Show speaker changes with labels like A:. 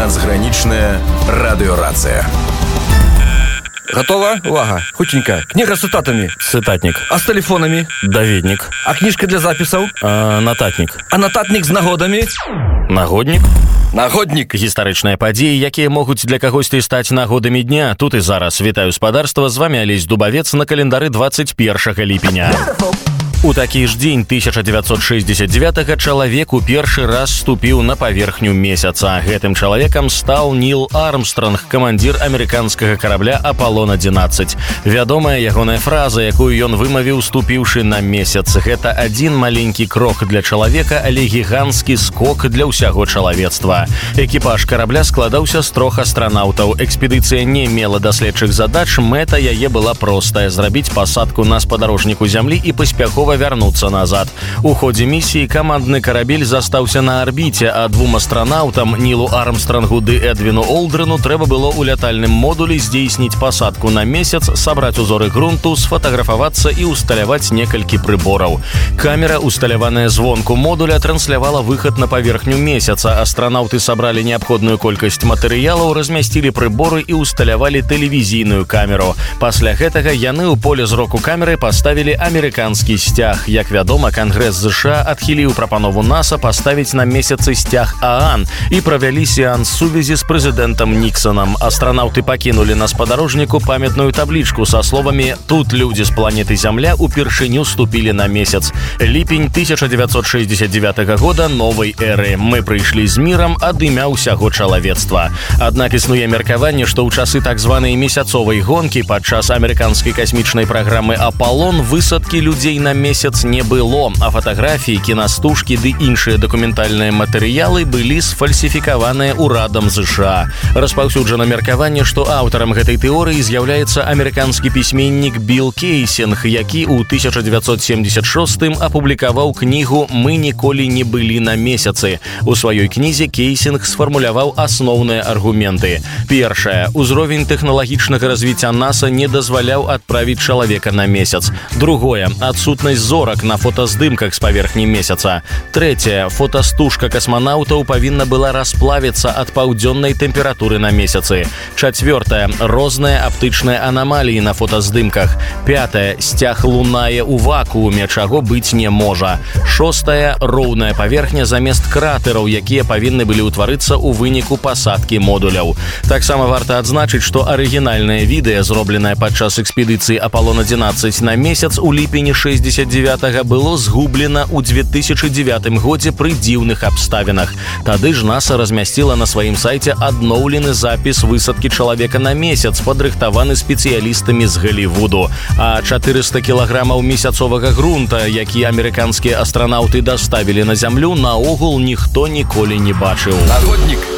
A: Трансграничная радиорация.
B: Готово? Увага. Хутенько. Книга с цитатами.
C: Цитатник.
B: А с телефонами?
C: Даведник.
B: А книжка для записаў?
C: Нататник.
B: А нататник з нагодамі?
C: Нагодник.
B: Нагодник.
C: Гістарычныя падзеі, якія могуць для кагосьці стаць нагодамі дня. Тут і зараз. Вітаю спадарства, з вами Алесь Дубавец на календары 21 ліпеня. У такі ж дзень 1969 чалавек у першы раз ступіў на паверхню месяца. Гэтым чалавекам стаў Ніл Армстронг, камандзір амерыканскага карабля «Аполлон-11». Вядомая ягоная фраза, якую ён вымавіў, ступіўшы на месяц. Гэта адзін маленькі крок для чалавека, але гіганцкі скок для ўсяго чалавецтва. Экіпаж карабля складаўся з 3 астранаўтаў. Экспедыцыя не мела даследчых задач, мэта яе была простая – зрабіць пасадку на спадарожніку зямлі і паспяхова вярнуцца назад. У ходзе місіі камандны карабель застаўся на арбіце, а 2 астранаўтам Нілу Армстронгу ды Эдвіну Олдрену трэба было ў лятальным модулі здзейсніць пасадку на месяц, сабраць узоры грунту, сфатаграфавацца і усталяваць некалькі прыбораў. Камера, усталяваная звонку модуля, транслявала выхад на паверхню месяца. Астранаўты сабралі неабходную колькасць матэрыялаў, размясцілі прыборы і усталявалі тэлевізійную камеру. Пасля гэтага яны ў поле зроку камеры паставілі амерыканскі сцяг. Як вядома, Кангрэс ЗША адхіліў прапанову НАСА паставіць на месяцы сцяг ААН і правялі сеанс сувязі з прэзідэнтам Ніксанам. Астранаўты пакінулі на спадарожніку памятную таблічку са словамі «Тут людзі з планеты Зямля упершыню ступілі на месяц». Ліпень 1969 года новай эры. Мы прыйшлі з мірам ад імя ўсяго чалавецтва. Аднак існуе меркаванне, што ў часы так званай месяцовай гонкі падчас амерыканскай касмічнай праграмы «Аполлон» высадкі людзей на месяц не было, а фатаграфіі, кінастужкі ды іншыя дакументальныя матэрыялы былі сфальсіфікаваныя ўрадам ЗША. Распаўсюджана меркаванне, што аўтарам гэтай тэорыі з'яўляецца амерыканскі пісьменнік Білл Кейсінг, які ў 1976 апублікаваў кнігу «Мы ніколі не былі на месяцы». У сваёй кнізе Кейсінг сфармуляваў асноўныя аргументы. Першае. Узровень тэхналагічнага развіцця НАСА не дазваляў адправіць чалавека на месяц. Другое. Адсутнасць зорак на фотаздымках з паверхні месяца. Трэцяе. Фотастужка касманаўтаў павінна была расплавіцца ад паўдзённай тэмпературы на месяцы. Чацвёртае. Розныя аптычныя анамаліі на фотаздымках. Пятае. Сцяг лунае ў вакууме, чаго быць не можа. Шостае. Роўная паверхня замест кратэраў, якія павінны былі ўтварыцца ў выніку пасадкі модуляў. Таксама варта адзначыць, што арыгінальнае відэа, зробленае падчас экспедыцыі «Аполлон-11» на месяц у ліпені 69-го было згублена ў 2009 годзе пры дзіўных абставінах. Тады ж НАСА размясціла на сваім сайце адноўлены запіс высадкі чалавека на месяц, падрыхтаваны спецыялістамі з Галівуду. А 400 кілаграмаў месяцовага грунта, які амерыканскія астранаўты даставілі на зямлю, наогул ніхто ніколі не бачыў.
A: Нагодник.